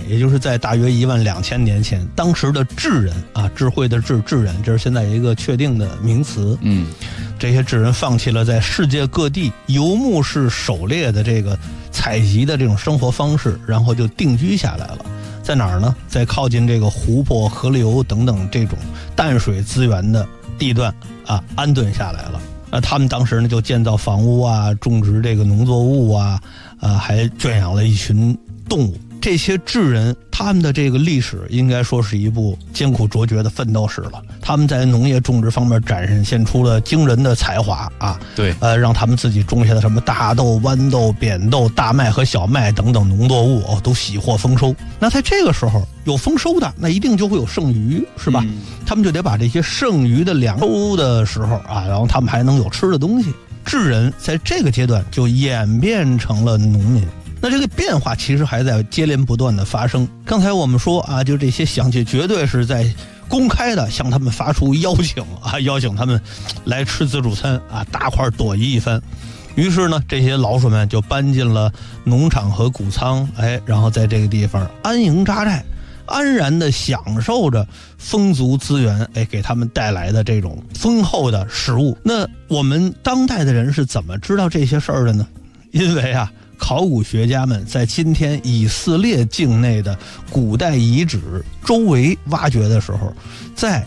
也就是在大约12000年前，当时的智人啊，智慧的智人，这是现在一个确定的名词。这些智人放弃了在世界各地游牧式狩猎的这个采集的这种生活方式，然后就定居下来了。在哪儿呢？在靠近这个湖泊、河流等等这种淡水资源的地段啊，安顿下来了。他们当时呢就建造房屋啊，种植这个农作物啊，还圈养了一群动物。这些智人他们的这个历史应该说是一部艰苦卓绝的奋斗史了。他们在农业种植方面展现出了惊人的才华啊， 对， 让他们自己种下的什么大豆、豌豆、扁豆、大麦和小麦等等农作物都喜获丰收。那在这个时候有丰收的，那一定就会有剩余，是吧？他们就得把这些剩余的粮收的时候啊，然后他们还能有吃的东西。智人在这个阶段就演变成了农民。那这个变化其实还在接连不断的发生。刚才我们说啊，就这些乡亲绝对是在公开的向他们发出邀请啊，邀请他们来吃自助餐啊，大块朵颐一番。于是呢，这些老鼠们就搬进了农场和谷仓，然后在这个地方安营扎寨，安然的享受着丰足资源给他们带来的这种丰厚的食物。那我们当代的人是怎么知道这些事儿的呢？因为啊，考古学家们在今天以色列境内的古代遗址周围挖掘的时候，在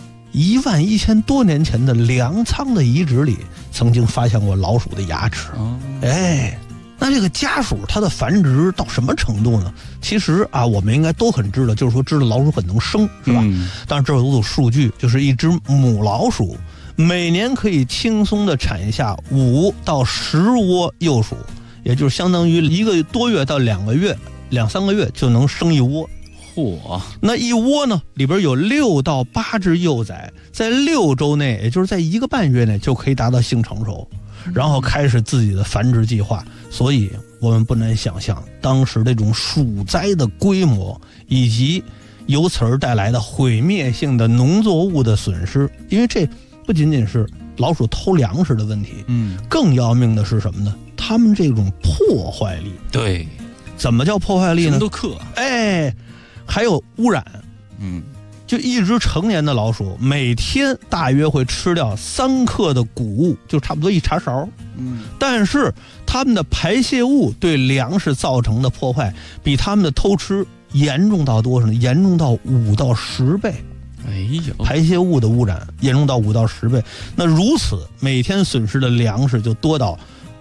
11000多年前的粮仓的遗址里曾经发现过老鼠的牙齿。那这个家鼠它的繁殖到什么程度呢？其实啊，我们应该都很知道，就是说知道老鼠很能生，是吧？但是这有组数据，就是一只母老鼠每年可以轻松的产下5到10窝幼鼠，也就是相当于1个多月到2个月、2-3个月就能生一窝。那一窝呢，里边有6到8只幼崽，在6周内，也就是在1个半月内就可以达到性成熟，然后开始自己的繁殖计划。所以我们不难想象当时这种鼠灾的规模，以及由此而带来的毁灭性的农作物的损失。因为这不仅仅是老鼠偷粮食的问题，更要命的是什么呢？他们这种破坏力。 对， 怎么叫破坏力呢？ 什么都克。 还有污染。就一只成年的老鼠每天大约会吃掉3克的谷物，就差不多1茶勺。但是它们的排泄物对粮食造成的破坏比它们的偷吃严重到多少呢？严重到5到10倍。排泄物的污染严重到5到10倍。那如此每天损失的粮食就多到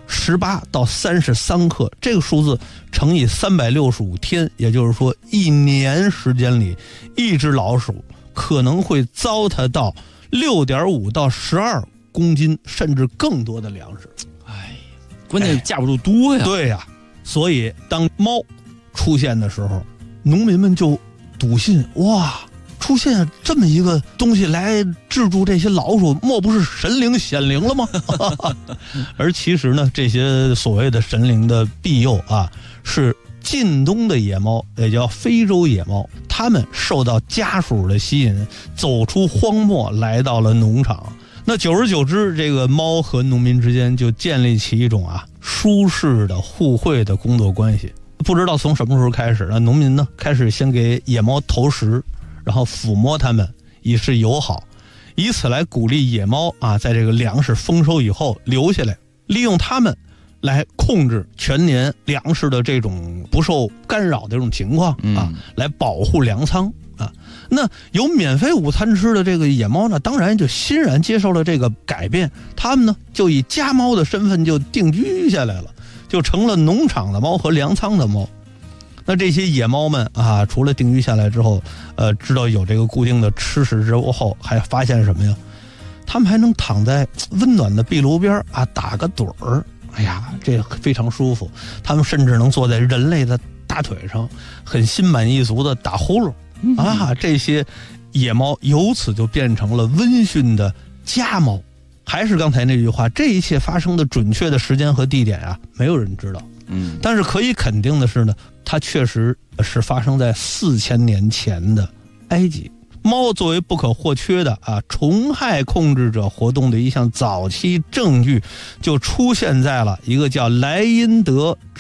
18到33克，这个数字乘以365天，也就是说1年时间里，一只老鼠可能会糟蹋到6.5到12公斤甚至更多的粮食。 关键架不住多呀。 对呀，所以当猫出现的时候，农民们就笃信，哇，出现这么一个东西来制住这些老鼠，莫不是神灵显灵了吗？而其实呢，这些所谓的神灵的庇佑啊，是近东的野猫，也叫非洲野猫，它们受到家鼠的吸引，走出荒漠来到了农场。那久而久之，这个猫和农民之间就建立起一种舒适的互惠的工作关系。不知道从什么时候开始，那农民呢开始先给野猫投食，然后抚摸它们以示友好，以此来鼓励野猫在这个粮食丰收以后留下来，利用它们来控制全年粮食的这种不受干扰的这种情况来保护粮仓那有免费午餐吃的这个野猫呢，当然就欣然接受了这个改变，它们呢就以家猫的身份就定居下来了，就成了农场的猫和粮仓的猫。那这些野猫们除了定居下来之后，知道有这个固定的吃食之后，还发现什么呀？他们还能躺在温暖的壁炉边打个盹儿，这非常舒服。他们甚至能坐在人类的大腿上，很心满意足的打呼噜这些野猫由此就变成了温驯的家猫。还是刚才那句话，这一切发生的准确的时间和地点没有人知道。但是可以肯定的是呢，它确实是发生在4000年前的埃及。猫作为不可或缺的虫害控制者活动的一项早期证据，就出现在了一个叫莱茵德